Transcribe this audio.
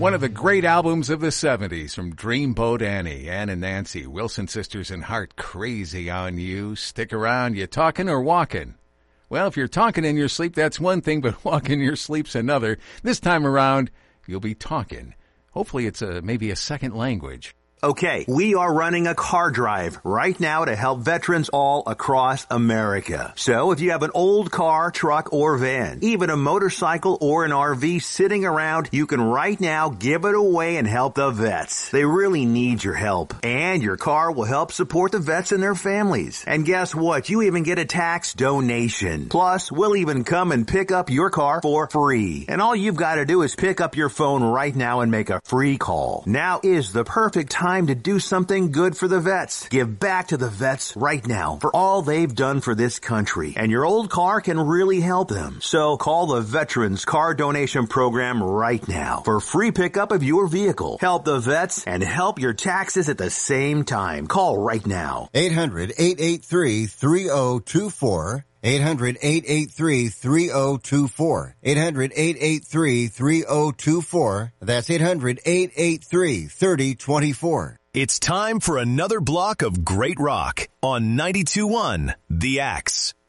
One of the great albums of the 70s from Dreamboat Annie, Ann and Nancy, Wilson Sisters and Heart, Crazy on You. Stick around, you talking or walking? Well, if you're talking in your sleep, that's one thing, but walking in your sleep's another. This time around, you'll be talking. Hopefully it's maybe a second language. Okay, we are running a car drive right now to help veterans all across America. So if you have an old car, truck, or van, even a motorcycle or an RV sitting around, you can right now give it away and help the vets. They really need your help. And your car will help support the vets and their families. And guess what? You even get a tax donation. Plus, we'll even come and pick up your car for free. And all you've got to do is pick up your phone right now and make a free call. Now is the perfect time to do something good for the vets. Give back to the vets right now for all they've done for this country. And your old car can really help them. So call the Veterans Car Donation Program right now for free pickup of your vehicle. Help the vets and help your taxes at the same time. Call right now. 800-883-3024. 800-883-3024. 800-883-3024. That's 800-883-3024. It's time for another block of great rock on 92.1 The Axe.